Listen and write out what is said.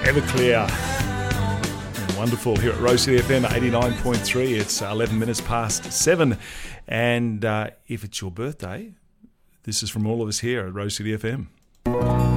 Everclear. Wonderful here at Rose City FM 89.3. It's 11 minutes past 7. And if it's your birthday, this is from all of us here at Rose City FM.